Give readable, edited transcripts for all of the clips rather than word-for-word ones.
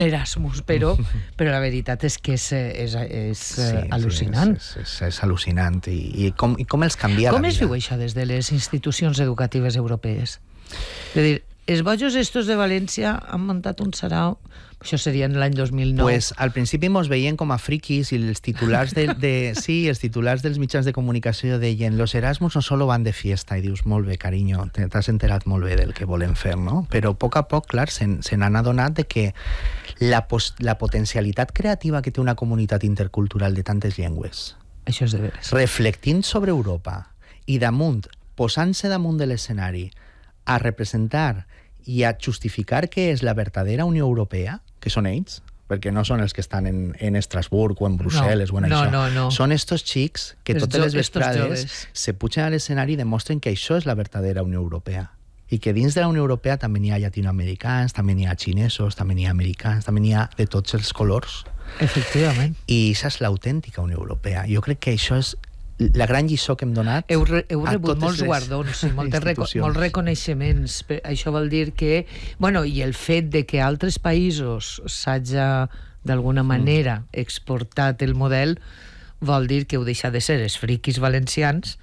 Erasmus, però la veritat és que és al·lucinant. És al·lucinant. I com els canvia la vida. Com es viu això des de les institucions educatives europees? És a dir, els bojos estos de València han muntat un sarau, això seria en l'any 2009. Pues al principi mos veien com a friquis i els titulars els titulars dels mitjans de comunicació deien los Erasmus no solo van de fiesta, i dius, molt bé, carinyo, t'has enterat molt bé del que volem fer, no? Però a poc, clar, se n'han adonat de que la potencialitat creativa que té una comunitat intercultural de tantes llengües, això és de veres. Reflectint sobre Europa i posant-se damunt de l'escenari a representar i a justificar què és la verdadera Unió Europea, que són ells, perquè no són els que estan en Estrasburg o en Brussel·les o en això. No. Són estos xics que totes les vesprades se pugen a l'escenari i demostren que això és la verdadera Unió Europea. I que dins de la Unió Europea també n'hi ha llatinoamericans, també n'hi ha xinesos, també n'hi ha americans, també n'hi ha de tots els colors. Efectivament. I això és l'autèntica Unió Europea. Jo crec que això és la gran lliçó que hem donat. Heu rebut molts guardons i molts reconeixements. Això vol dir que... I el fet de que altres països s'hagi d'alguna manera exportat el model vol dir que heu deixat de ser els friquis valencians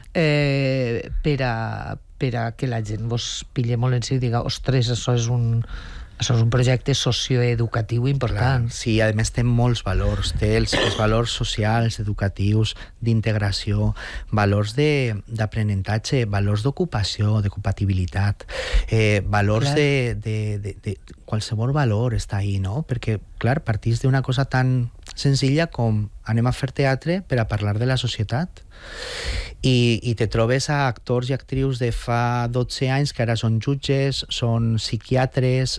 per a que la gent vos pille molt en sèrio i diga, ostres, això és un projecte socioeducatiu important. Clar, sí, a més té molts valors, té els valors socials, educatius, d'integració, valors d'aprenentatge, valors d'ocupació, d'ocupabilitat, valors de qualsevol valor està ahí, no? Perquè, clar, partís d'una cosa tan senzilla com anem a fer teatre per a parlar de la societat i te trobes a actors i actrius de fa 12 anys que ara són jutges, són psiquiatres,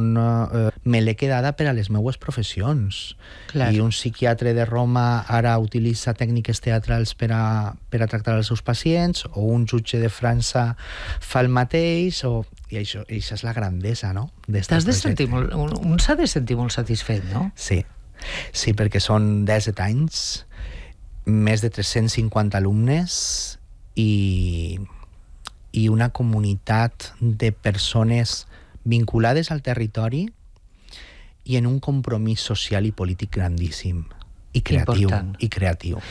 me l'he quedada per a les meues professions. Clar. I un psiquiatre de Roma ara utilitza tècniques teatrals per a tractar els seus pacients, o un jutge de França fa el mateix, i això és la grandesa, no? Un s'ha de sentir molt satisfet, no? Sí, perquè són 17 anys, més de 350 alumnes i una comunitat de persones vinculades al territori i en un compromís social i polític grandíssim i creatiu.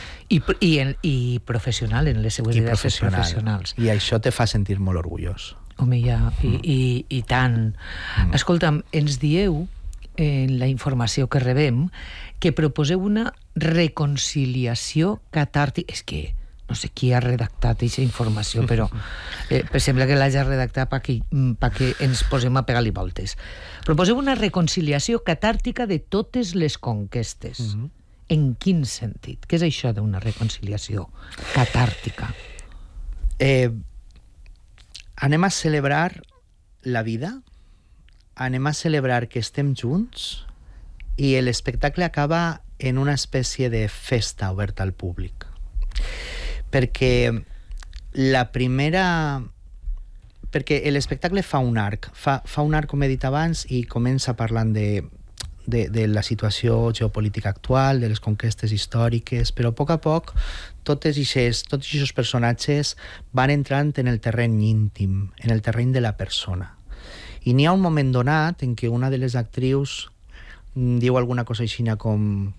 I professional en les seues diverses professionals. I això te fa sentir molt orgullós. Home, ja, i tant. Escolta'm, ens dieu en la informació que rebem que proposeu una reconciliació catàrtica. És que no sé qui ha redactat aquesta informació, però sembla que l'hagi redactat perquè ens posem a pegar-li voltes. Proposeu una reconciliació catàrtica de totes les conquestes. En quin sentit? Què és això d'una reconciliació catàrtica? Anem a celebrar la vida, anem a celebrar que estem junts i l'espectacle acaba en una espècie de festa oberta al públic. Perquè l'espectacle fa un arc, com he dit abans, i comença parlant de la situació geopolítica actual, de les conquestes històriques, però a poc tots aquests personatges van entrant en el terreny íntim, en el terreny de la persona. I n'hi ha un moment donat en què una de les actrius diu alguna cosa així com...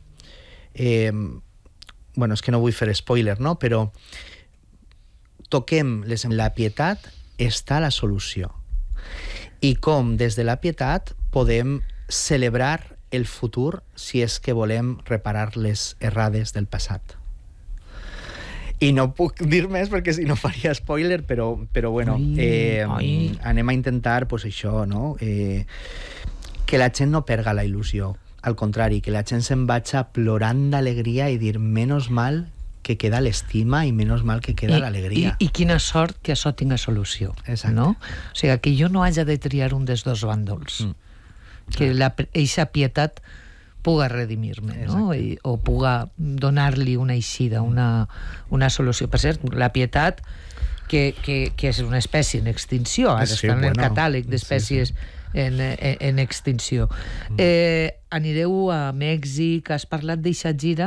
és que no vull fer spoiler, no? Però toquem la pietat, està la solució. I com des de la pietat podem celebrar el futur si és que volem reparar les errades del passat. I no puc dir més perquè si no faria spoiler, però bueno, anem a intentar això, no? Que la gent no perga la il·lusió. Al contrari, que la gent se'n vagi plorant d'alegria i dir menys mal que queda l'estima i menys mal que queda l'alegria. I quina sort que això tinga solució. Exacte. No? O sigui, que jo no hagi de triar un dels dos bàndols. Que eixa pietat puga redimir-me, no? O puga donar-li una eixida, una solució. Per cert, la pietat, que és una espècie en extinció, ara està en el catàleg d'espècies en extinció. Anireu a Mèxic, has parlat d'eixa gira